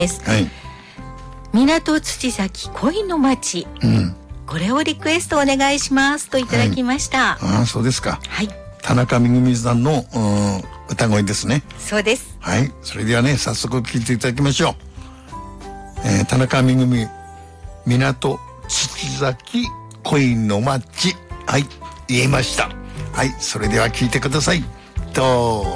です。 はい。 港土崎恋の町、これをリクエストお願いしますといただきました。 ああ、そうですか。 はい。 田中めぐみさんの歌声ですね。 そうです。 はい。それではね、早速聴いていただきましょう。田中めぐみ、港土崎恋の町。はい。言えました。はい。それでは聴いてください。どう